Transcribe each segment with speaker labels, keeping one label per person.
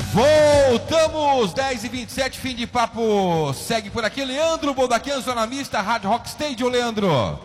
Speaker 1: Voltamos, 10h27, fim de papo. Segue por aqui, Leandro Boldaquian, zona mista, Hard Rock Stadium, Leandro.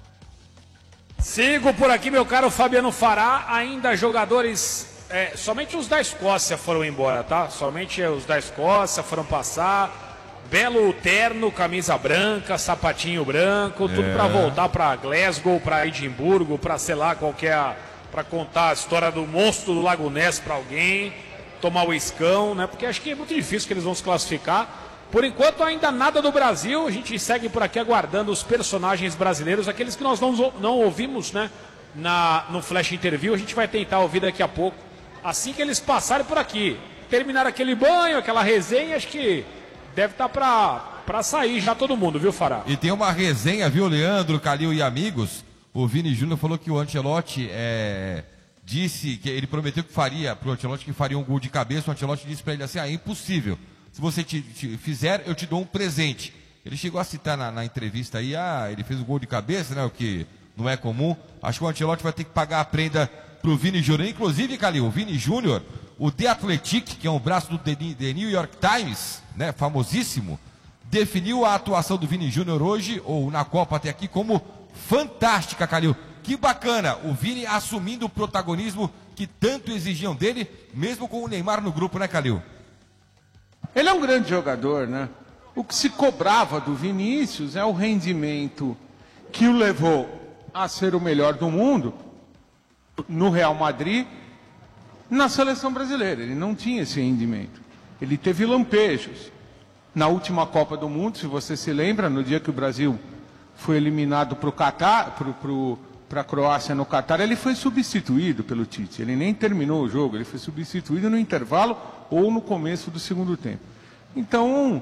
Speaker 2: Sigo por aqui, meu caro Fabiano Fará. Ainda jogadores, somente os da Escócia foram embora, tá? Somente os da Escócia foram passar. Belo terno, camisa branca, sapatinho branco, tudo para voltar para Glasgow, para Edimburgo, para sei lá para contar a história do monstro do Lago Ness para alguém, tomar o iscão, né? Porque acho que é muito difícil que eles vão se classificar. Por enquanto ainda nada do Brasil, a gente segue por aqui aguardando os personagens brasileiros, aqueles que nós não ouvimos, né? No Flash Interview, a gente vai tentar ouvir daqui a pouco, assim que eles passarem por aqui. Terminar aquele banho, aquela resenha, acho que deve estar para sair já todo mundo, viu, Fará?
Speaker 1: E tem uma resenha, viu, Leandro, Calil e amigos. O Vini Júnior falou que o Ancelotti disse que ele prometeu que faria pro Ancelotti que faria um gol de cabeça. O Ancelotti disse para ele assim: é impossível. Se você te fizer, eu te dou um presente. Ele chegou a citar na entrevista aí, ele fez um gol de cabeça, né? O que não é comum. Acho que o Ancelotti vai ter que pagar a prenda pro Vini Júnior. Inclusive, Calil, o Vini Júnior, o The Athletic, que é um braço do The New York Times, né, famosíssimo, definiu a atuação do Vini Júnior hoje, ou na Copa até aqui, como fantástica, Calil. Que bacana, o Vini assumindo o protagonismo que tanto exigiam dele, mesmo com o Neymar no grupo, né, Calil?
Speaker 3: Ele é um grande jogador, né? O que se cobrava do Vinícius é o rendimento que o levou a ser o melhor do mundo no Real Madrid, na seleção brasileira. Ele não tinha esse rendimento. Ele teve lampejos. Na última Copa do Mundo, se você se lembra, no dia que o Brasil foi eliminado para a Croácia no Catar, ele foi substituído pelo Tite. Ele nem terminou o jogo, ele foi substituído no intervalo ou no começo do segundo tempo. Então,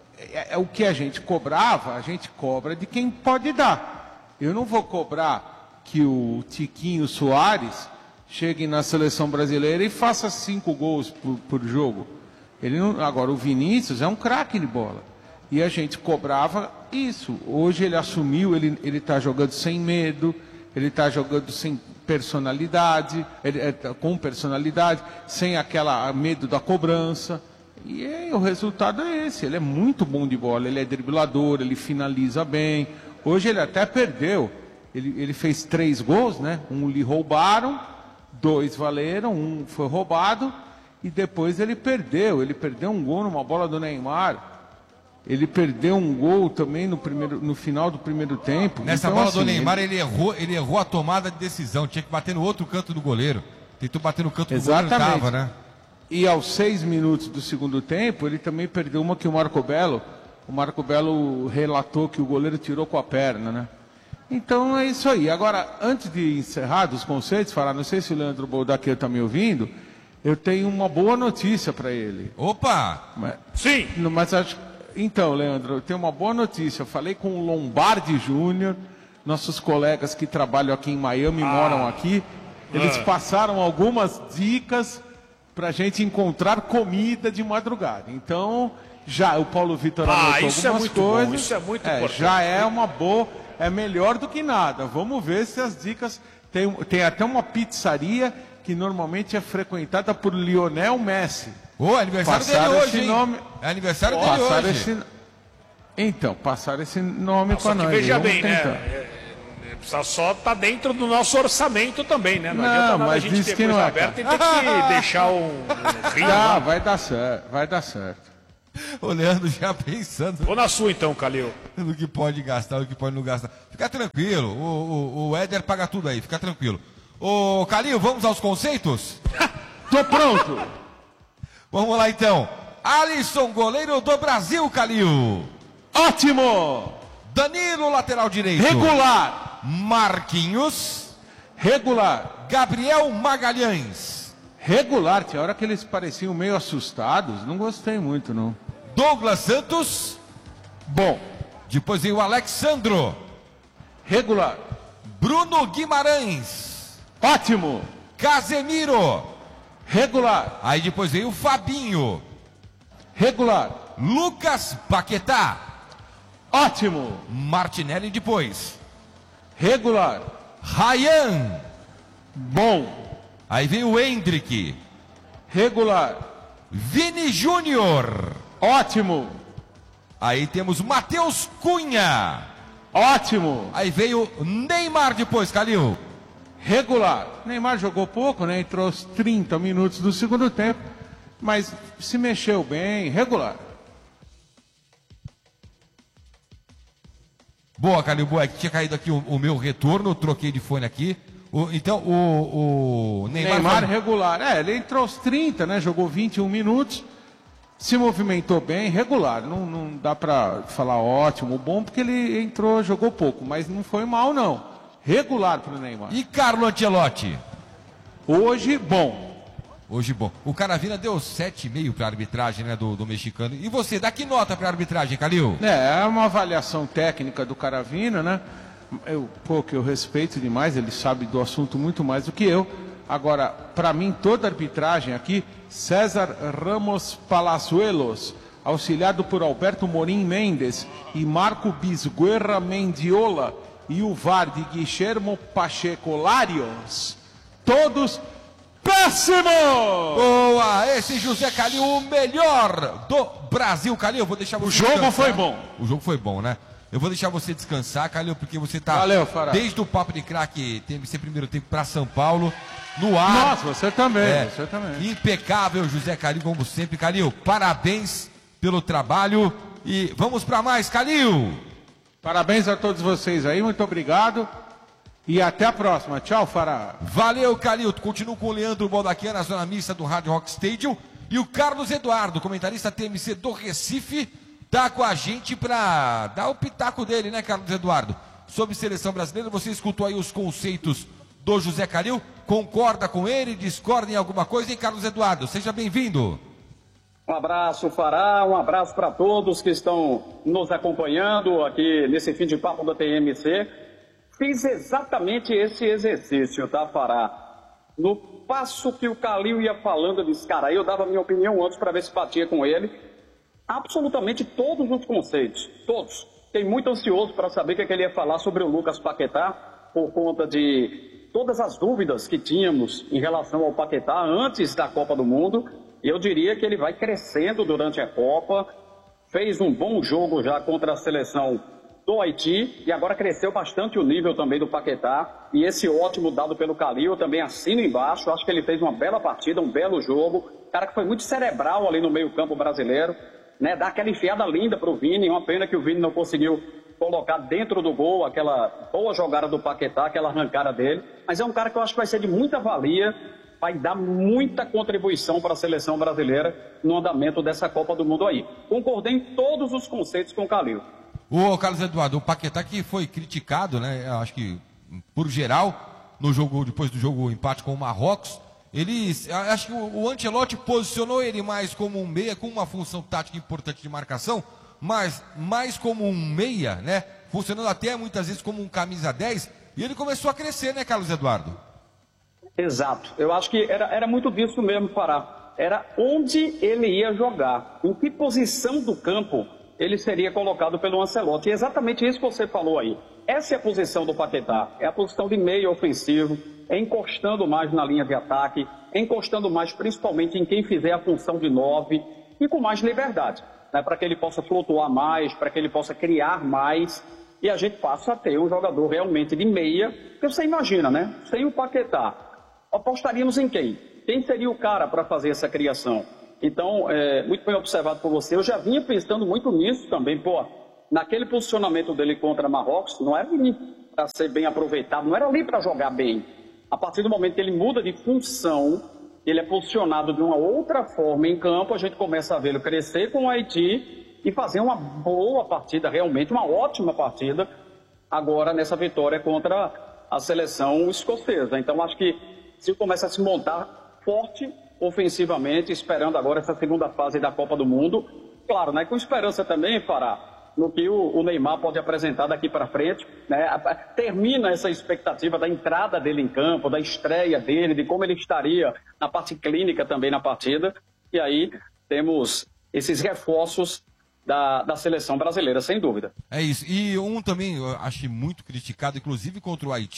Speaker 3: o que a gente cobrava, a gente cobra de quem pode dar. Eu não vou cobrar que o Tiquinho Soares chegue na seleção brasileira e faça 5 gols por jogo. Agora, o Vinícius é um craque de bola. E a gente cobrava isso. Hoje ele assumiu, ele está jogando sem medo, ele está jogando sem personalidade, com personalidade, sem aquela medo da cobrança. E o resultado é esse. Ele é muito bom de bola, ele é driblador, ele finaliza bem. Hoje ele até perdeu. Ele fez 3 gols, né? 1 lhe roubaram, 2 valeram, 1 foi roubado. E depois ele perdeu um gol numa bola do Neymar. Ele perdeu um gol também no final do primeiro tempo.
Speaker 1: Nessa
Speaker 3: então,
Speaker 1: bola do Neymar, ele errou a tomada de decisão. Tinha que bater no outro canto do goleiro. Tentou bater no canto do goleiro, não estava, né?
Speaker 3: E aos 6 minutos do segundo tempo, ele também perdeu uma que o Marco Belo relatou que o goleiro tirou com a perna, né? Então é isso aí. Agora, antes de encerrar dos conceitos, não sei se o Leandro Boldaquian está me ouvindo, eu tenho uma boa notícia para ele.
Speaker 1: Opa!
Speaker 2: Sim!
Speaker 3: Mas então, Leandro, eu tenho uma boa notícia. Eu falei com o Lombardi Júnior, nossos colegas que trabalham aqui em Miami, moram aqui. Eles passaram algumas dicas para a gente encontrar comida de madrugada. Então, já o Paulo Vitor anotou algumas coisas.
Speaker 2: Isso é muito importante.
Speaker 3: Já é uma boa, é melhor do que nada. Vamos ver se as dicas... Tem até uma pizzaria que normalmente é frequentada por Lionel Messi.
Speaker 1: É aniversário dele hoje, hein? É aniversário dele hoje.
Speaker 3: Então, passaram esse nome para nós.
Speaker 2: Veja bem, né? Só tá dentro do nosso orçamento também, né? Não adianta nada a gente ter coisa aberta e ter que deixar um rio.
Speaker 3: Vai dar certo.
Speaker 1: O Leandro já pensando.
Speaker 2: Vou na sua então, Calil.
Speaker 1: No que pode gastar, o que pode não gastar. Fica tranquilo, o Éder paga tudo aí, fica tranquilo. Ô, Calil, vamos aos conceitos?
Speaker 3: Tô pronto.
Speaker 1: Vamos lá então. Alisson, goleiro do Brasil, Calil.
Speaker 3: Ótimo.
Speaker 1: Danilo, lateral direito.
Speaker 3: Regular.
Speaker 1: Marquinhos.
Speaker 3: Regular.
Speaker 1: Gabriel Magalhães.
Speaker 3: Regular. Tinha hora que eles pareciam meio assustados. Não gostei muito, não.
Speaker 1: Douglas Santos.
Speaker 3: Bom.
Speaker 1: Depois veio o Alexandro.
Speaker 3: Regular.
Speaker 1: Bruno Guimarães.
Speaker 3: Ótimo.
Speaker 1: Casemiro.
Speaker 3: Regular.
Speaker 1: Aí depois veio o Fabinho.
Speaker 3: Regular.
Speaker 1: Lucas Paquetá.
Speaker 3: Ótimo.
Speaker 1: Martinelli depois.
Speaker 3: Regular.
Speaker 1: Ryan.
Speaker 3: Bom.
Speaker 1: Aí veio o Hendrick.
Speaker 3: Regular.
Speaker 1: Vini Júnior.
Speaker 3: Ótimo.
Speaker 1: Aí temos Matheus Cunha.
Speaker 3: Ótimo.
Speaker 1: Aí veio Neymar depois, Calil.
Speaker 3: Regular. Neymar jogou pouco, né? Entrou aos 30 minutos do segundo tempo, mas se mexeu bem, regular.
Speaker 1: Boa, Calil, boa. É que tinha caído aqui o meu retorno, troquei de fone aqui. Então, o
Speaker 3: Neymar regular. Ele entrou aos 30, né? Jogou 21 minutos, se movimentou bem, regular. Não dá pra falar ótimo, bom, porque ele entrou, jogou pouco, mas não foi mal, não. Regular pro Neymar.
Speaker 1: E Carlo Ancelotti?
Speaker 3: Hoje, bom.
Speaker 1: Hoje, bom. O Caravina deu 7,5 para a arbitragem, né, do mexicano. E você, dá que nota para a arbitragem, Calil?
Speaker 3: É uma avaliação técnica do Caravina, né? Que eu respeito demais, ele sabe do assunto muito mais do que eu. Agora, para mim, toda a arbitragem aqui, César Ramos Palazuelos, auxiliado por Alberto Morim Mendes e Marco Bisguerra Mendiola, e o VAR de Guilhermo Pacheco Larios, todos péssimos!
Speaker 1: Boa! Esse José Calil, o melhor do Brasil. Calil, eu vou deixar você
Speaker 3: descansar. O jogo foi bom.
Speaker 1: O jogo foi bom, né? Eu vou deixar você descansar, Calil, porque você tá...
Speaker 3: Valeu, Fará.
Speaker 1: Desde o Papo de Craque, TMC primeiro tempo para São Paulo, no ar.
Speaker 3: Nossa, você também, você também.
Speaker 1: Impecável, José Calil, como sempre. Calil, parabéns pelo trabalho. E vamos para mais, Calil!
Speaker 3: Parabéns a todos vocês aí, muito obrigado. E até a próxima. Tchau, Fará.
Speaker 1: Valeu, Calil. Continuo com o Leandro Baldaquian na zona mista do Hard Rock Stadium. E o Carlos Eduardo, comentarista TMC do Recife, tá com a gente para dar o pitaco dele, né, Carlos Eduardo? Sobre seleção brasileira, você escutou aí os conceitos do José Calil. Concorda com ele? Discorda em alguma coisa, hein, Carlos Eduardo? Seja bem-vindo.
Speaker 4: Um abraço, Fará, um abraço para todos que estão nos acompanhando aqui nesse fim de papo da TMC. Fiz exatamente esse exercício, tá, Fará? No passo que o Calil ia falando, eu disse, cara, eu dava minha opinião antes para ver se batia com ele. Absolutamente todos os conceitos, todos. Fiquei muito ansioso para saber o que ele ia falar sobre o Lucas Paquetá, por conta de todas as dúvidas que tínhamos em relação ao Paquetá antes da Copa do Mundo. Eu diria que ele vai crescendo durante a Copa, fez um bom jogo já contra a seleção do Haiti e agora cresceu bastante o nível também do Paquetá. E esse ótimo dado pelo Calil, eu também assino embaixo, acho que ele fez uma bela partida, um belo jogo. Cara que foi muito cerebral ali no meio-campo brasileiro, né? Dá aquela enfiada linda para o Vini, uma pena que o Vini não conseguiu colocar dentro do gol aquela boa jogada do Paquetá, aquela arrancada dele. Mas é um cara que eu acho que vai ser de muita valia, vai dar muita contribuição para a seleção brasileira no andamento dessa Copa do Mundo aí. Concordei em todos os conceitos com o Calil.
Speaker 1: O Carlos Eduardo, o Paquetá que foi criticado, né? Eu acho que por geral, no jogo, depois do jogo empate com o Marrocos, acho que o Ancelotti posicionou ele mais como um meia, com uma função tática importante de marcação, mas mais como um meia, né? Funcionando até muitas vezes como um camisa 10, e ele começou a crescer, né, Carlos Eduardo?
Speaker 4: Exato. Eu acho que era muito disso mesmo, Pará. Era onde ele ia jogar, em que posição do campo ele seria colocado pelo Ancelotti. E exatamente isso que você falou aí. Essa é a posição do Paquetá, é a posição de meio ofensivo, é encostando mais na linha de ataque, é encostando mais principalmente em quem fizer a função de 9 e com mais liberdade, né, para que ele possa flutuar mais, para que ele possa criar mais e a gente passa a ter um jogador realmente de meia, porque você imagina, né, sem o Paquetá, apostaríamos em quem? Quem seria o cara para fazer essa criação? Então, muito bem observado por você, eu já vinha pensando muito nisso também, naquele posicionamento dele contra Marrocos, não era ali para ser bem aproveitado, não era ali para jogar bem. A partir do momento que ele muda de função, ele é posicionado de uma outra forma em campo, a gente começa a vê-lo crescer com o Haiti e fazer uma boa partida, realmente uma ótima partida, agora nessa vitória contra a seleção escocesa. Então, acho que se começa a se montar forte ofensivamente, esperando agora essa segunda fase da Copa do Mundo. Claro, né, com esperança também, Fará, no que o Neymar pode apresentar daqui para frente, né? Termina essa expectativa da entrada dele em campo, da estreia dele, de como ele estaria na parte clínica também na partida. E aí temos esses reforços da seleção brasileira, sem dúvida.
Speaker 1: É isso. E um também, eu achei muito criticado, inclusive contra o Haiti,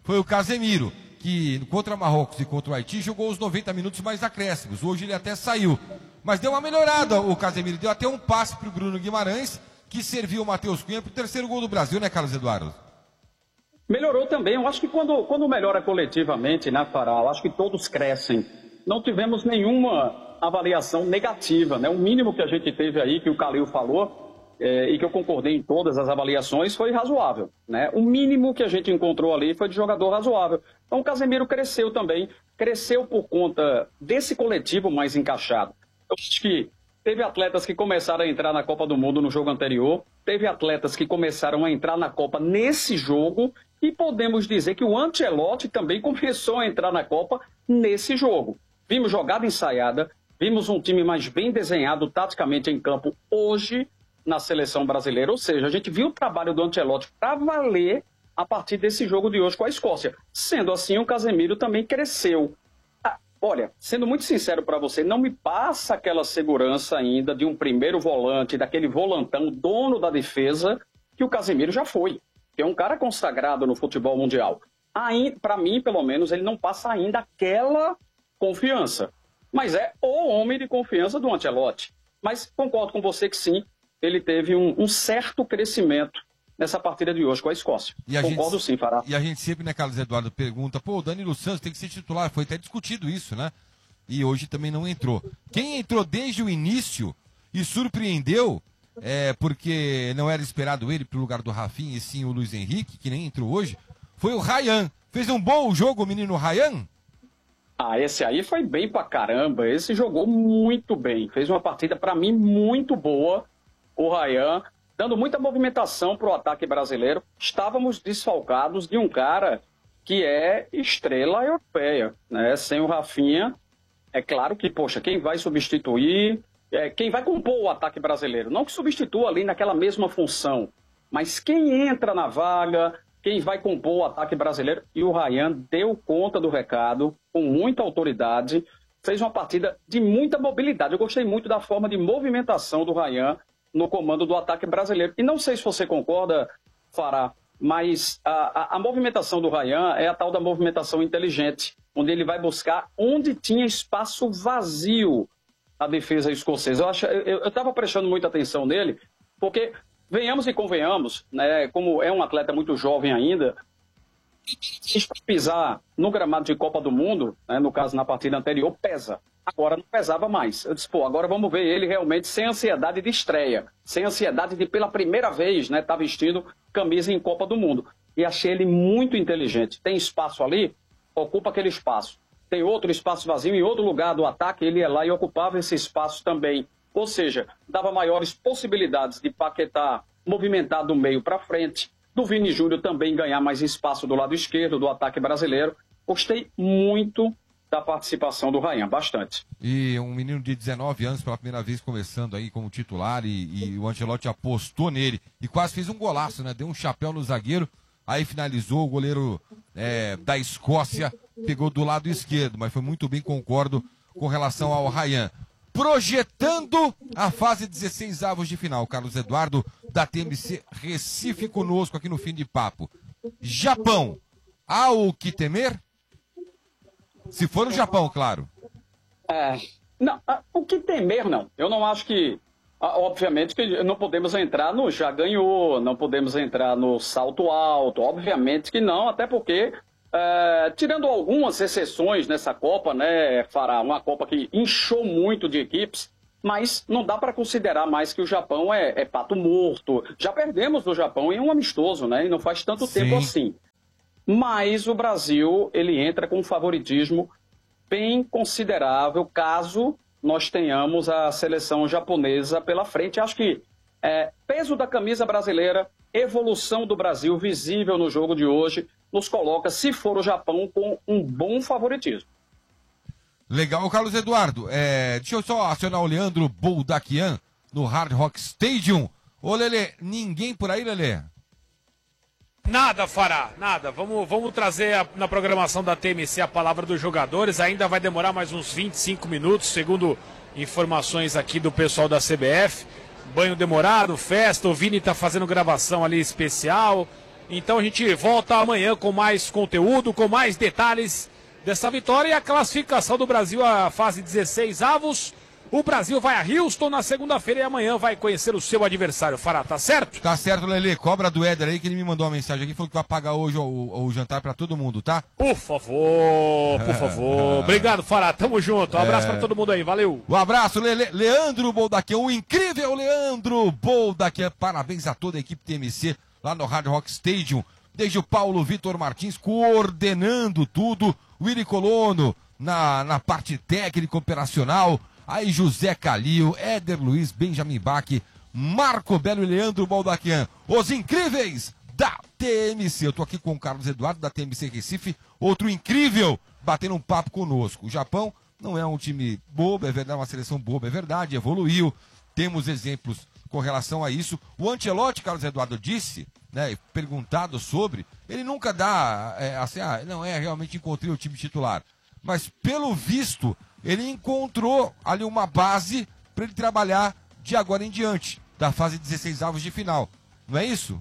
Speaker 1: foi o Casemiro, que contra Marrocos e contra o Haiti jogou os 90 minutos mais acréscimos. Hoje ele até saiu. Mas deu uma melhorada o Casemiro, deu até um passe para o Bruno Guimarães, que serviu o Matheus Cunha para o terceiro gol do Brasil, né, Carlos Eduardo?
Speaker 4: Melhorou também. Eu acho que quando melhora coletivamente, né, Fará, eu acho que todos crescem. Não tivemos nenhuma avaliação negativa, né? O mínimo que a gente teve aí, que o Calil falou, e que eu concordei em todas as avaliações, foi razoável, né? O mínimo que a gente encontrou ali foi de jogador razoável. Então o Casemiro cresceu também, cresceu por conta desse coletivo mais encaixado. Eu acho que teve atletas que começaram a entrar na Copa do Mundo no jogo anterior, teve atletas que começaram a entrar na Copa nesse jogo, e podemos dizer que o Ancelotti também começou a entrar na Copa nesse jogo. Vimos jogada ensaiada, vimos um time mais bem desenhado taticamente em campo hoje na seleção brasileira. Ou seja, a gente viu o trabalho do Ancelotti para valer a partir desse jogo de hoje com a Escócia. Sendo assim, o Casemiro também cresceu. Olha, sendo muito sincero para você, não me passa aquela segurança ainda de um primeiro volante, daquele volantão, dono da defesa, que o Casemiro já foi. Que é um cara consagrado no futebol mundial. Para mim, pelo menos, ele não passa ainda aquela confiança. Mas é o homem de confiança do Ancelotti. Mas concordo com você que sim, ele teve um certo crescimento nessa partida de hoje com a Escócia. Concordo sim, Fará.
Speaker 1: E a gente sempre, né, Carlos Eduardo, pergunta, o Danilo Santos tem que ser titular, foi até discutido isso, né? E hoje também não entrou. Quem entrou desde o início e surpreendeu, porque não era esperado ele para o lugar do Rafinha, e sim o Luiz Henrique, que nem entrou hoje, foi o Ryan. Fez um bom jogo o menino Ryan?
Speaker 4: Esse aí foi bem pra caramba, esse jogou muito bem, fez uma partida para mim muito boa, o Ryan, dando muita movimentação para o ataque brasileiro. Estávamos desfalcados de um cara que é estrela europeia, né? Sem o Rafinha, é claro que, poxa, quem vai substituir, quem vai compor o ataque brasileiro? Não que substitua ali naquela mesma função, mas quem entra na vaga, quem vai compor o ataque brasileiro? E o Ryan deu conta do recado, com muita autoridade, fez uma partida de muita mobilidade. Eu gostei muito da forma de movimentação do Ryan no comando do ataque brasileiro. E não sei se você concorda, Fará, mas a movimentação do Ryan é a tal da movimentação inteligente, onde ele vai buscar onde tinha espaço vazio a defesa escocesa. Eu estava prestando muita atenção nele, porque, venhamos e convenhamos, né, como é um atleta muito jovem ainda, pisar no gramado de Copa do Mundo, né, no caso na partida anterior, pesa. Agora não pesava mais. Eu disse, agora vamos ver ele realmente sem ansiedade de estreia, sem ansiedade de pela primeira vez, né, tá vestindo camisa em Copa do Mundo. E achei ele muito inteligente. Tem espaço ali, ocupa aquele espaço. Tem outro espaço vazio em outro lugar do ataque, ele ia lá e ocupava esse espaço também. Ou seja, dava maiores possibilidades de Paquetá movimentar do meio para frente, do Vini Júnior também ganhar mais espaço do lado esquerdo do ataque brasileiro. Gostei muito da participação do Ryan, bastante.
Speaker 1: E um menino de 19 anos pela primeira vez começando aí como titular e o Ancelotti apostou nele e quase fez um golaço, né? Deu um chapéu no zagueiro, aí finalizou, o goleiro da Escócia pegou do lado esquerdo, mas foi muito bem, concordo com relação ao Ryan. Projetando a fase 16avos de final, Carlos Eduardo da TMC Recife conosco aqui no Fim de Papo. Japão, há o que temer? Se for o Japão, claro.
Speaker 4: Não, o que temer, não. Eu não acho que, obviamente, que não podemos entrar no já ganhou, não podemos entrar no salto alto, obviamente que não, até porque, tirando algumas exceções nessa Copa, né, Fará, uma Copa que inchou muito de equipes, mas não dá para considerar mais que o Japão é pato morto. Já perdemos do Japão em um amistoso, né, e não faz tanto tempo assim. Mas o Brasil, ele entra com um favoritismo bem considerável, caso nós tenhamos a seleção japonesa pela frente. Acho que peso da camisa brasileira, evolução do Brasil visível no jogo de hoje, nos coloca, se for o Japão, com um bom favoritismo.
Speaker 1: Legal, Carlos Eduardo. Deixa eu só acionar o Leandro Boldaquian no Hard Rock Stadium. Ô, Lelê, ninguém por aí, Lelê?
Speaker 2: Nada, Fará, nada. Vamos trazer na programação da TMC a palavra dos jogadores. Ainda vai demorar mais uns 25 minutos, segundo informações aqui do pessoal da CBF. Banho demorado, festa, o Vini está fazendo gravação ali especial. Então a gente volta amanhã com mais conteúdo, com mais detalhes dessa vitória e a classificação do Brasil à fase 16 avos. O Brasil vai a Houston na segunda-feira e amanhã vai conhecer o seu adversário, Fará, tá certo?
Speaker 1: Tá certo, Lelê. Cobra do Éder aí, que ele me mandou uma mensagem aqui, falou que vai pagar hoje o jantar pra todo mundo, tá?
Speaker 2: Por favor, por favor. Obrigado, Fará, tamo junto. Um abraço pra todo mundo aí, valeu.
Speaker 1: Um abraço, Leandro Boldaquian, o incrível Leandro Boldaquian. Parabéns a toda a equipe TMC lá no Hard Rock Stadium. Desde o Paulo Vitor Martins coordenando tudo. Willy Colono na parte técnica operacional. Aí José Calil, Éder Luiz, Benjamin Bach, Marco Belo e Leandro Boldaquian, os incríveis da TMC. Eu tô aqui com o Carlos Eduardo da TMC Recife, outro incrível, batendo um papo conosco. O Japão não é um time bobo, é verdade, uma seleção boba, é verdade, evoluiu. Temos exemplos com relação a isso. O Ancelotti, Carlos Eduardo, disse, né, perguntado sobre, ele nunca dá, realmente encontrei o time titular. Mas pelo visto, ele encontrou ali uma base para ele trabalhar de agora em diante, da fase 16 avos de final. Não é isso?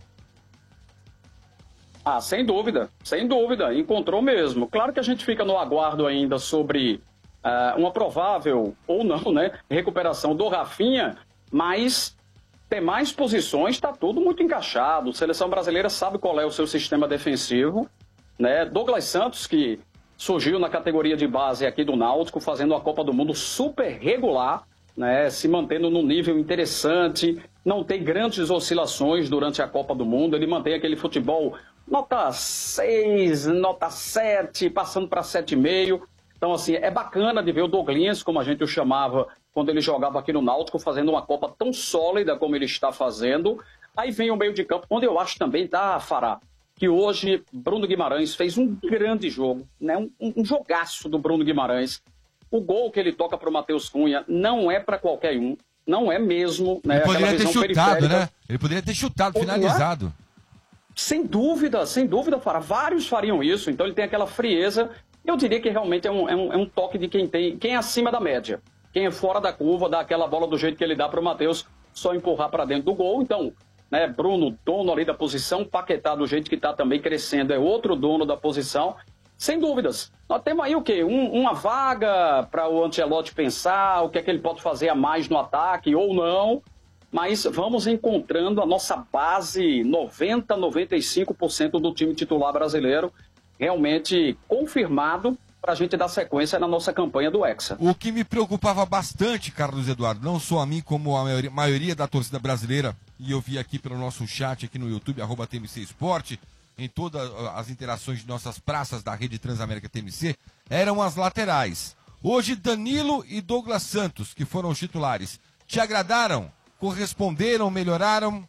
Speaker 4: Ah, sem dúvida, encontrou mesmo. Claro que a gente fica no aguardo ainda sobre uma provável, ou não, né, recuperação do Rafinha, mas demais posições está tudo muito encaixado. A seleção brasileira sabe qual é o seu sistema defensivo, né? Douglas Santos, que surgiu na categoria de base aqui do Náutico, fazendo a Copa do Mundo super regular, né, se mantendo num nível interessante, não tem grandes oscilações durante a Copa do Mundo, ele mantém aquele futebol nota 6, nota 7, passando para 7,5. Então, assim, é bacana de ver o Douglinhas, como a gente o chamava quando ele jogava aqui no Náutico, fazendo uma Copa tão sólida como ele está fazendo. Aí vem o meio de campo, onde eu acho também, tá, Fará, que hoje Bruno Guimarães fez um grande jogo, né? Um jogaço do Bruno Guimarães. O gol que ele toca para o Matheus Cunha não é para qualquer um, não é mesmo. Né?
Speaker 1: Ele poderia ter chutado, né? Ele poderia ter chutado, finalizado.
Speaker 4: Sem dúvida, Fará. Vários fariam isso, então ele tem aquela frieza. Eu diria que realmente é um toque de quem é acima da média. Quem é fora da curva, dá aquela bola do jeito que ele dá para o Matheus, só empurrar para dentro do gol. Então, né, Bruno, dono ali da posição, Paquetá do jeito que está também crescendo, é outro dono da posição, sem dúvidas. Nós temos aí o quê? Uma vaga para o Ancelotti pensar o que é que ele pode fazer a mais no ataque ou não, mas vamos encontrando a nossa base 90, 95% do time titular brasileiro realmente confirmado para a gente dar sequência na nossa campanha do Hexa.
Speaker 1: O que me preocupava bastante, Carlos Eduardo, não só a mim, como a maioria da torcida brasileira, e eu vi aqui pelo nosso chat aqui no YouTube, @TMC Esporte, em todas as interações de nossas praças da rede Transamérica TMC, eram as laterais. Hoje, Danilo e Douglas Santos, que foram os titulares, te agradaram? Corresponderam? Melhoraram?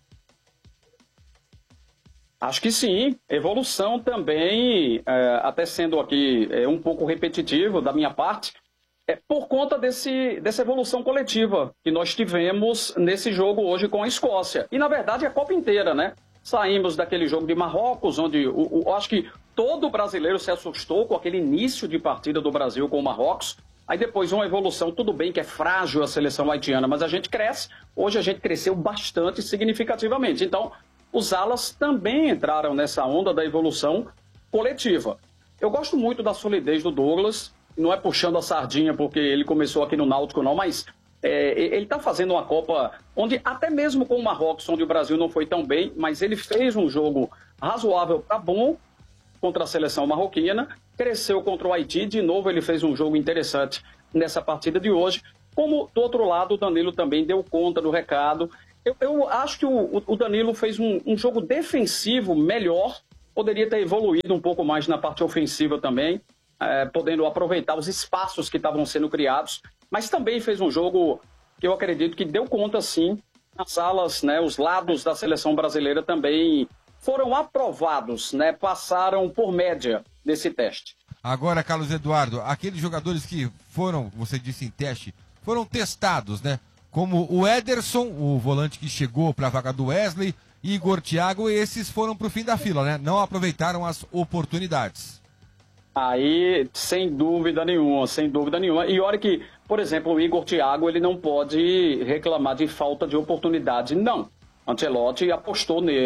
Speaker 4: Acho que sim, evolução também, até sendo aqui um pouco repetitivo da minha parte, por conta dessa evolução coletiva que nós tivemos nesse jogo hoje com a Escócia. E, na verdade, a Copa inteira, né? Saímos daquele jogo de Marrocos, onde eu acho que todo brasileiro se assustou com aquele início de partida do Brasil com o Marrocos. Aí depois uma evolução, tudo bem que é frágil a seleção haitiana, mas a gente cresce. Hoje a gente cresceu bastante significativamente. Então, os alas também entraram nessa onda da evolução coletiva. Eu gosto muito da solidez do Douglas, não é puxando a sardinha porque ele começou aqui no Náutico não, mas ele está fazendo uma Copa onde até mesmo com o Marrocos, onde o Brasil não foi tão bem, mas ele fez um jogo razoável para bom contra a seleção marroquina, cresceu contra o Haiti, de novo ele fez um jogo interessante nessa partida de hoje, como do outro lado o Danilo também deu conta do recado. Eu acho que o Danilo fez um jogo defensivo melhor, poderia ter evoluído um pouco mais na parte ofensiva também, podendo aproveitar os espaços que estavam sendo criados, mas também fez um jogo que eu acredito que deu conta, sim, as alas, né, os lados da seleção brasileira também foram aprovados, né, passaram por média nesse teste.
Speaker 1: Agora, Carlos Eduardo, aqueles jogadores que foram, você disse em teste, foram testados, né? Como o Ederson, o volante que chegou para a vaga do Wesley, Igor, Thiago, esses foram para o fim da fila, né? Não aproveitaram as oportunidades.
Speaker 4: Aí, sem dúvida nenhuma. E olha que, por exemplo, o Igor Thiago, ele não pode reclamar de falta de oportunidade, não. Ancelotti apostou nele,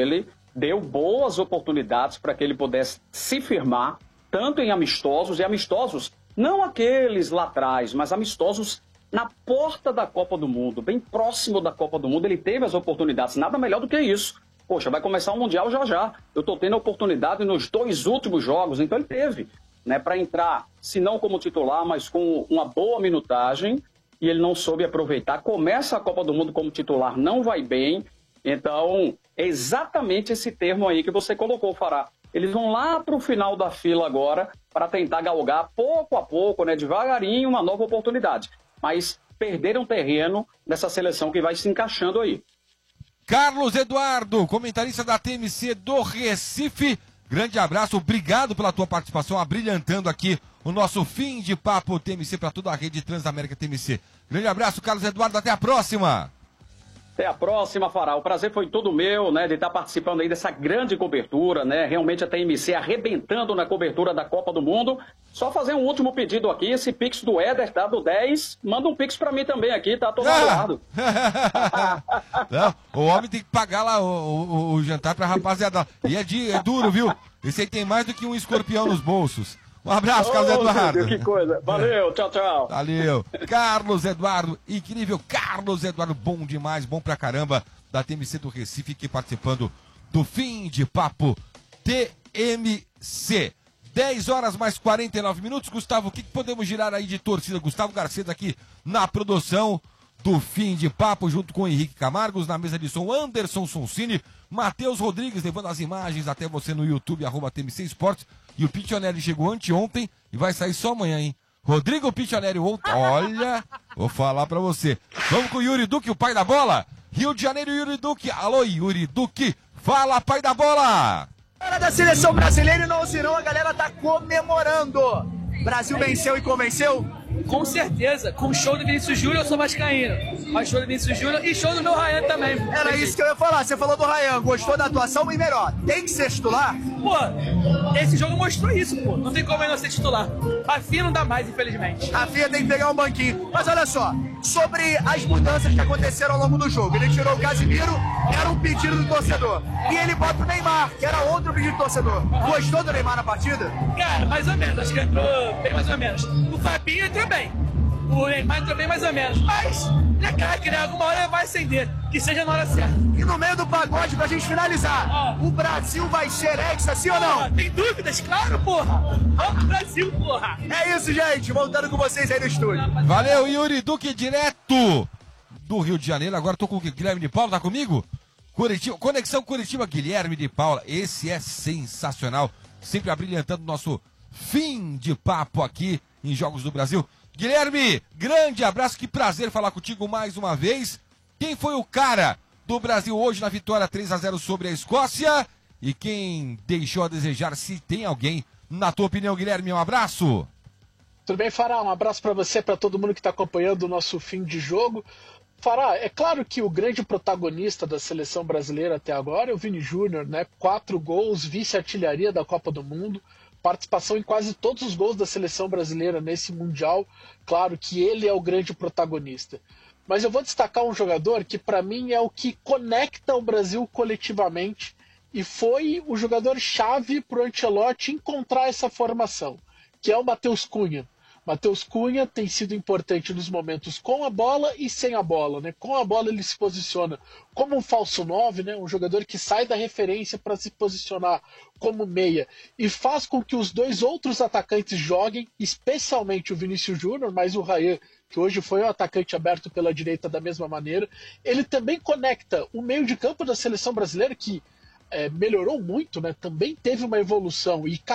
Speaker 4: deu boas oportunidades para que ele pudesse se firmar, tanto em amistosos, e amistosos não aqueles lá atrás, mas amistosos na porta da Copa do Mundo, bem próximo da Copa do Mundo. Ele teve as oportunidades, nada melhor do que isso. Poxa, vai começar o Mundial já já. Eu estou tendo a oportunidade nos 2 últimos jogos, então ele teve, né, para entrar, se não como titular, mas com uma boa minutagem, e ele não soube aproveitar. Começa a Copa do Mundo como titular, não vai bem. Então, é exatamente esse termo aí que você colocou, Fará. Eles vão lá para o final da fila agora para tentar galgar pouco a pouco, né, devagarinho, uma nova oportunidade. Mas perderam terreno nessa seleção que vai se encaixando aí.
Speaker 1: Carlos Eduardo, comentarista da TMC do Recife. Grande abraço, obrigado pela tua participação, abrilhantando aqui o nosso fim de papo TMC para toda a rede Transamérica TMC. Grande abraço, Carlos Eduardo, até a próxima.
Speaker 4: Até a próxima, Fará. O prazer foi todo meu, né, de estar participando aí dessa grande cobertura, né? Realmente a TMC arrebentando na cobertura da Copa do Mundo. Só fazer um último pedido aqui, esse Pix do Éder, tá? Do 10. Manda um Pix pra mim também aqui, tá? Tô lado.
Speaker 1: Não, o homem tem que pagar lá o jantar pra rapaziada. E é duro, viu? Esse aí tem mais do que um escorpião nos bolsos. Um abraço, Carlos Eduardo.
Speaker 4: Que coisa. Valeu, tchau, tchau.
Speaker 1: Valeu. Carlos Eduardo, incrível. Carlos Eduardo, bom demais, bom pra caramba, da TMC do Recife, aqui participando do Fim de Papo TMC. 10 horas mais 49 minutos. Gustavo, o que podemos girar aí de torcida? Gustavo Garcês aqui na produção do Fim de Papo, junto com o Henrique Camargos, na mesa de som Anderson Sonsini, Matheus Rodrigues, levando as imagens até você no YouTube, @TMC Esportes. E o Piccioneri chegou anteontem e vai sair só amanhã, hein? Rodrigo Piccioneri, olha, vou falar pra você. Vamos com o Yuri Duque, o pai da bola. Rio de Janeiro, Yuri Duque. Alô, Yuri Duque. Fala, pai da bola.
Speaker 5: Hora da seleção brasileira e não, senão a galera tá comemorando. Brasil venceu e convenceu?
Speaker 6: Com certeza, com o show do Vinícius Júnior eu sou vascaíno, mas show do Vinícius Júnior e show do meu Ryan também.
Speaker 5: Era isso que eu ia falar, você falou do Ryan, gostou da atuação e melhor, tem que ser titular?
Speaker 6: Pô, esse jogo mostrou isso, pô, não tem como ele não ser titular. A FIA não dá mais, infelizmente.
Speaker 5: A FIA tem que pegar um banquinho, mas olha só, sobre as mudanças que aconteceram ao longo do jogo, ele tirou o Casimiro, era um pedido do torcedor, e ele bota o Neymar, que era outro pedido do torcedor. Gostou do Neymar na partida?
Speaker 6: Cara, mais ou menos, acho que entrou bem mais ou menos. O Fabinho entrou bem. O Neymar entrou bem mais ou menos. Mas, é claro que alguma hora vai acender. Que seja na hora certa.
Speaker 5: E no meio do pagode, pra gente finalizar, o Brasil vai ser hexa, sim ou não?
Speaker 6: Tem dúvidas? Claro, porra. Vamos pro Brasil, porra.
Speaker 5: É isso, gente. Voltando com vocês aí no estúdio.
Speaker 1: Valeu, Yuri Duque, direto do Rio de Janeiro. Agora tô com o Guilherme de Paula, tá comigo? Curitiba, Conexão Curitiba, Guilherme de Paula. Esse é sensacional. Sempre abrilhantando o nosso fim de papo aqui em Jogos do Brasil. Guilherme, grande abraço, que prazer falar contigo mais uma vez. Quem foi o cara do Brasil hoje na vitória 3-0 sobre a Escócia? E quem deixou a desejar, se tem alguém, na tua opinião, Guilherme, um abraço.
Speaker 7: Tudo bem, Fará? Um abraço para você, para todo mundo que está acompanhando o nosso fim de jogo. Fará, é claro que o grande protagonista da seleção brasileira até agora é o Vini Júnior, né? 4 gols, vice-artilharia da Copa do Mundo. Participação em quase todos os gols da seleção brasileira nesse Mundial. Claro que ele é o grande protagonista. Mas eu vou destacar um jogador que para mim é o que conecta o Brasil coletivamente e foi o jogador-chave para o Ancelotti encontrar essa formação, que é o Matheus Cunha. Matheus Cunha tem sido importante nos momentos com a bola e sem a bola, né? Com a bola ele se posiciona como um falso 9, né? Um jogador que sai da referência para se posicionar como meia e faz com que os dois outros atacantes joguem, especialmente o Vinícius Júnior, mas o Ryan, que hoje foi um atacante aberto pela direita da mesma maneira. Ele também conecta o meio de campo da seleção brasileira, que melhorou muito, né? Também teve uma evolução e